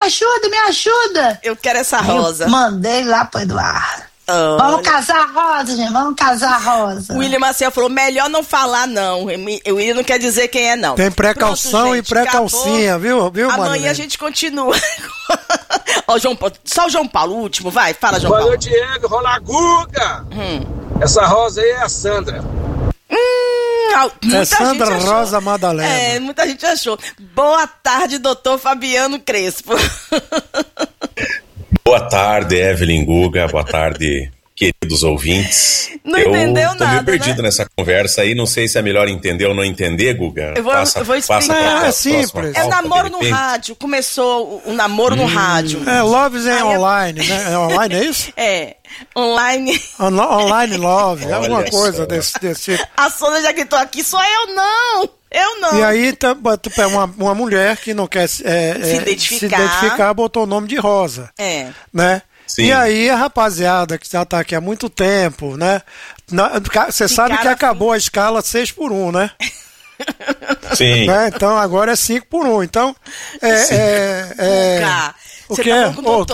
me ajuda. Eu quero essa rosa. Eu mandei lá pro Eduardo. Vamos casar rosa, gente, vamos casar rosa. O William Maciel falou, melhor não falar não. O William não quer dizer quem é não. Tem precaução. Pronto, gente, e precalcinha, viu Amanhã Marilene? A gente continua. Ó, só o João Paulo, o último, vai, fala, João Paulo. Boa noite, Diego, rola Guga. Essa rosa aí é a Sandra. É Sandra Rosa Madalena. É, muita gente achou. Boa tarde, doutor Fabiano Crespo. Boa tarde, Evelyn Guga. Boa tarde, queridos ouvintes. Não entendeu nada, tô meio perdido, né? nessa conversa aí. Não sei se é melhor entender ou não entender, Guga. Eu vou explicar. É simples. É namoro no rádio. Começou o namoro no rádio. É, Loves é online, né? É online, é isso? É. Online. Online love, Olha alguma coisa só. desse tipo. A Sônia já gritou aqui, só eu não. Eu não. E aí, uma mulher que não quer se identificar, botou o nome de Rosa. É. Né? Sim. E aí, a rapaziada que já tá aqui há muito tempo, né? Você sabe que acabou a escala 6x1, né? Sim. Né? Então, agora é 5x1. Então, o que é?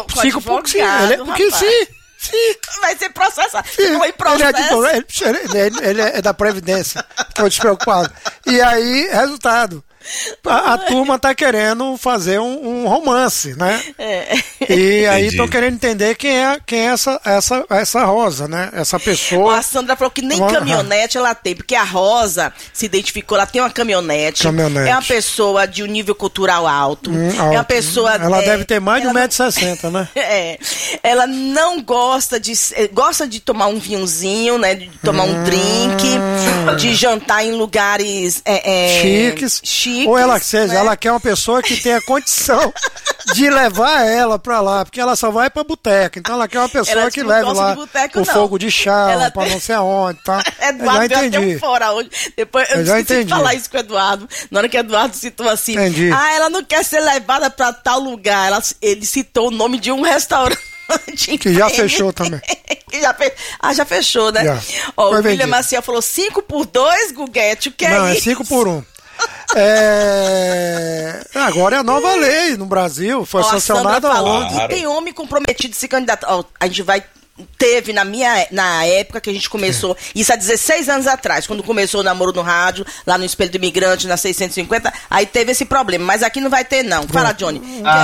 5x1. Porque sim. Vai ser processado. Não é processo. Ele é da Previdência. Tô despreocupado. E aí, resultado. A turma tá querendo fazer um romance, né? E aí estão querendo entender quem é essa Rosa, né? Essa pessoa. A Sandra falou que nem caminhonete ela tem, porque a Rosa se identificou, ela tem uma caminhonete. É uma pessoa de um nível cultural alto. É uma pessoa. Ela deve ter mais de 1,60 m, né? Ela não gosta de tomar um vinhozinho, né? De tomar um drink, de jantar em lugares chiques. Ou ela seja, ela quer uma pessoa que tenha condição de levar ela pra lá, porque ela só vai pra boteca. Então ela quer uma pessoa que leve lá o fogo de chá, pra não sei aonde, tá? Eduardo já entendi. Fora hoje. Depois eu esqueci de falar isso com o Eduardo. Na hora que o Eduardo citou assim, ela não quer ser levada pra tal lugar. Ele citou o nome de um restaurante. Que já fechou também. Já fechou, né? Ó, o William Maciel falou 5x2, Guguete, o que não, é isso? Não, é 5x1. Agora é a nova lei no Brasil, foi sancionada ontem. E tem homem comprometido de se candidatar. A gente teve na época que a gente começou, isso há 16 anos atrás, quando começou o namoro no rádio, lá no Espelho do Imigrante, na 650, aí teve esse problema, mas aqui não vai ter não. Fala, Johnny.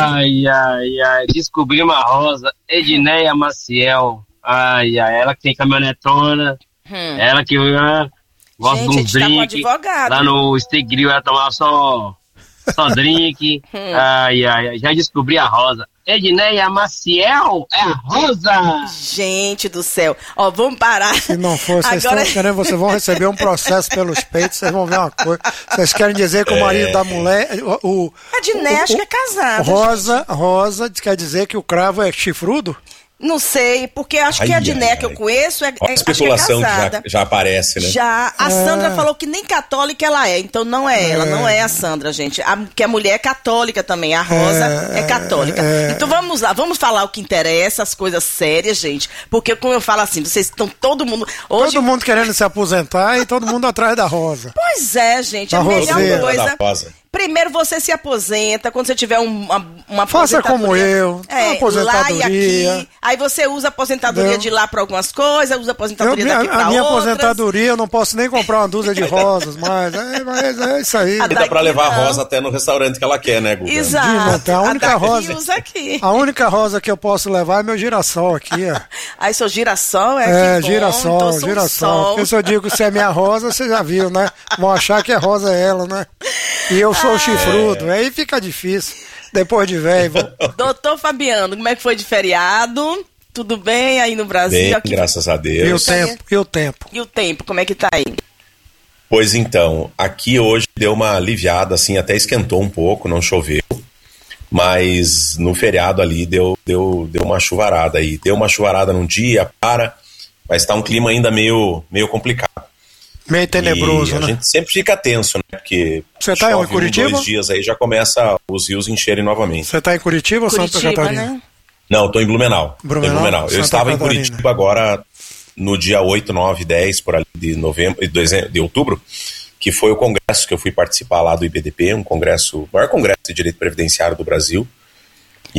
Descobri uma Rosa, Edneia Maciel, ela que tem caminhonetona, ela que gosta de um drink, lá no Steak Grill ela tomava só drink, já descobri a Rosa. Edneia Maciel é a Rosa! Gente do céu, ó, vamos parar. Se não for, vocês vão receber um processo pelos peitos, vocês vão ver uma coisa. Vocês querem dizer que o marido da mulher, a Edneia acho que é casada. Rosa quer dizer que o cravo é chifrudo? Não sei, porque acho que a Edneia que eu conheço a especulação que já aparece, né? Já, a Sandra falou que nem católica ela é, então não é ela, não é a Sandra, gente. Que a mulher é católica também, a Rosa é católica. Então vamos lá, vamos falar o que interessa, as coisas sérias, gente. Porque como eu falo assim, vocês estão todo mundo... Hoje... Todo mundo querendo se aposentar e todo mundo atrás da Rosa. Pois é, gente, a melhor coisa... Primeiro você se aposenta, quando você tiver uma aposentadoria. Faça como eu, aposentadoria. Lá e aqui. Aí você usa a aposentadoria de lá para algumas coisas, usa a aposentadoria daqui para outras. A minha aposentadoria eu não posso nem comprar uma dúzia de rosas, mas é isso aí. E dá para levar a rosa até no restaurante que ela quer, né, Guga? Exato. A única rosa que eu posso levar é meu girassol aqui, ó. Aí seu girassol girassol. Porque se eu digo que se é minha rosa, você já viu, né? Vão achar que a rosa é ela, né? E eu sou chifrudo, aí fica difícil, depois de velho. Doutor Fabiano, como é que foi de feriado? Tudo bem aí no Brasil? Bem, graças a Deus. E o tempo? E o tempo, como é que tá aí? Pois então, aqui hoje deu uma aliviada, assim, até esquentou um pouco, não choveu, mas no feriado ali deu uma chuvarada aí. Deu uma chuvarada num dia, mas tá um clima ainda meio complicado. Meio tenebroso, né? A gente sempre fica tenso, né? Porque você tá em Curitiba? 2 dias aí já começa os rios encherem novamente. Você tá em Curitiba ou Santa Catarina? Né? Não, tô em Blumenau. Eu estava em Curitiba agora no dia 8, 9, 10 por ali de outubro, que foi o congresso que eu fui participar lá do IBDP, o maior congresso de direito previdenciário do Brasil.